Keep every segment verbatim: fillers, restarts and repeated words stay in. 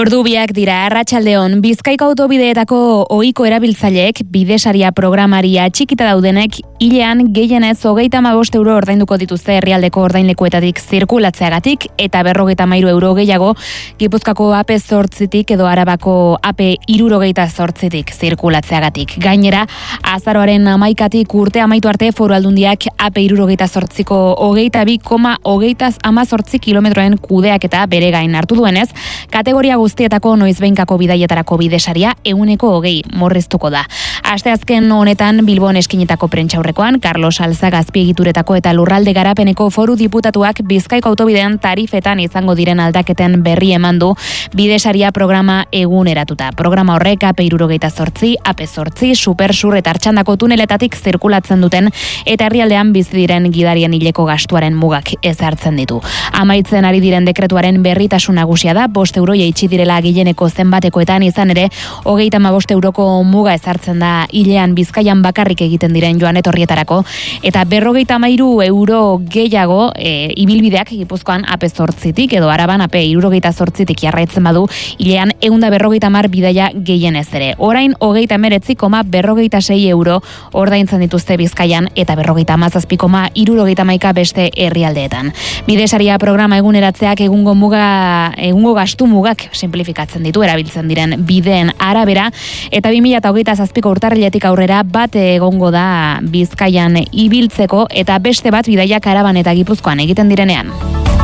Ordubiak dira, arratsaldeon, Bizkaiko autobideetako ohiko erabiltzaileek bidesaria programari atxikita daudenek hilean gehienez hogeita hamabost euro ordainduko dituzte herrialdeko ordainlekuetatik zirkulatzeagatik eta berrogeita hamairu euro gehiago Gipuzkoako A P zortzitik edo Arabako A P hirurogeita zortzitik zirkulatzeagatik. Gainera, azaroaren hamaikatik urte amaitu arte Foru Aldundiak A P hirurogeita zortziko hogeita bi koma hogeita hamazortzi kilometroen kudeaketa bere gain hartu duenez, kategoria guztietako noizbeinkako bidaietarako bidesaria ehuneko hogei murriztuko da. Asteazken honetan Bilbon eskinetako prentsaurrekoan Carlos Alzaga azpiegituretako eta lurralde garapeneko foru diputatuak Bizkaiko autobidean tarifetan izango diren aldaketen berri eman du bidesaria programa eguneratuta. Programa horrek A P hirurogeita zortzi, A P zortzi, Supersur eta Artxandako tuneletatik zirkulatzen duten eta herrialdean bizi diren gidarien hileko gastuaren mugak ezartzen ditu. Amaitzen ari diren dekretuaren berritasun nagusia da bost euro jaitsi direla gehieneko zenbatekoetan, izan ere hogeita hamabost euroko muga ezartzen da hilean Bizkaian bakarrik egiten diren joan etorrietarako eta berrogeita hamairu euro gehiago e, ibilbideak Gipuzkoan A P zortzitik edo Araban A P hirurogeita zortzitik jarraitzen badu hilean ehun eta berrogeita hamar bidaia gehienez ere. Orain hogeita hemeretzi koma berrogeita sei euro ordaintzen dituzte Bizkaian eta berrogeita hamazazpi koma hirurogeita hamaika beste herrialdeetan. Bidesaria programa eguneratzeak egungo muga egungo gastu mugak simplifikatzen ditu erabiltzen diren bideen arabera eta bi mila hogeita zazpiko urtarriletik aurrera bat egongo da Bizkaian ibiltzeko eta beste bat bidaiak Araban eta Gipuzkoan egiten direnean.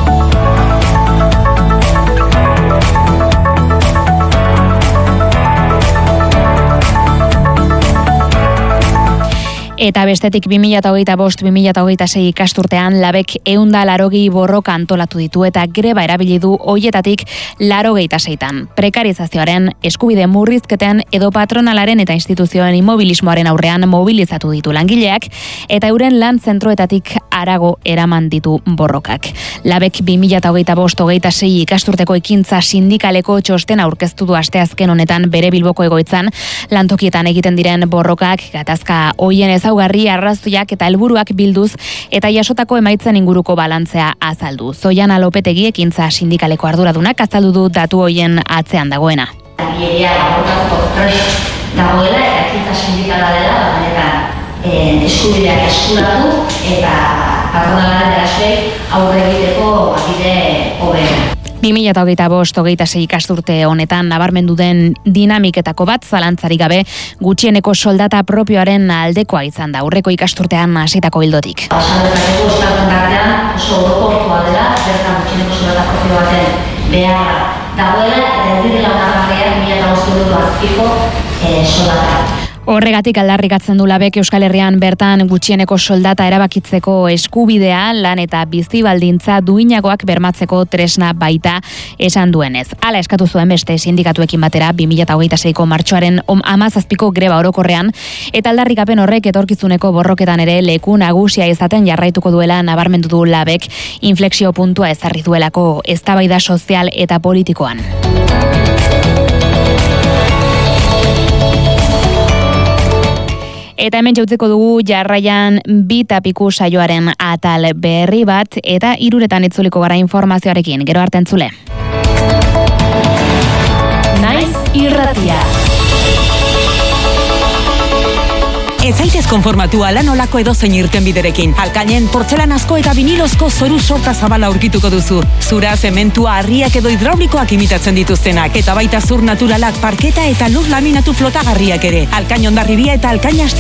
Eta bestetik bi mila hogeita bost bi mila hogeita sei ikasturtean labek ehun eta laurogeita borroka antolatu ditu eta greba erabili du hoietatik laurogeita seitan. Prekarizazioaren, eskubide murrizketen edo patronalaren eta instituzioen immobilismoaren aurrean mobilizatu ditu langileak eta euren lan zentroetatik harago eraman ditu borrokak. Labek bi mila hogeita bost hogeita sei ikasturteko ekintza sindikaleko txostena aurkeztu du asteazken honetan bere Bilboko egoitzan lantokietan egiten diren borrokak, gatazka hoien ezaugarri, arrazoiak eta helburuak bilduz eta jasotako emaitzen inguruko balantzea azaldu. Zoiana Lopetegi ekintza sindikaleko arduradunak azaldu du datu hoien atzean dagoena. Langileria borrokatzeko prest dagoela eta ekintza sindikala dela benetan eskubideak eskuratu eta patronalaren erasuei aurre egiteko bide hobea. bi mila hogeita bost hogeita sei ikasturte honetan nabarmendu den dinamiketako bat zalantzarik gabe gutxieneko soldata propioaren aldekoa izan da aurreko ikasturtean hasitako ildotik. Esan dezakegu euskal kontratean oso orokortua dela, bertan gutxieneko soldata propio baten beharra dagoela eta ez direla onargarriak mila bost euro azpiko soldata. Horregatik aldarrikatzen du labek Euskal Herrian bertan gutxieneko soldata erabakitzeko eskubidea lan eta bizi baldintza duinagoak bermatzeko tresna baita esan duenez. Hala eskatu zuen beste sindikatuekin batera bi mila hogeita seiko martxoaren hamazazpiko greba orokorrean eta aldarrikapen horrek etorkizuneko borroketan ere leku nagusia izaten jarraituko duela nabarmendu du labek inflexio puntua ezarri duelako eztabaida sozial eta politikoan. Eta hemen jautzeko dugu jarraian bi tapiku saioaren atal berri bat eta hiruretan itzuliko gara informazioarekin. Gero arte entzule. Naiz irratia. Ez zaitez konformatu ala nolako edozein irtenbiderekin. Alkainen portzelanazko eta vinilozko zoru sorta zabala aurkituko duzu. Zura, zementua, harriak edo hidraulikoak imitatzen dituztenak. Eta baita zur naturalak, parketa eta lur laminatu flotagarriak ere. Alkain Hondarribia eta Alkain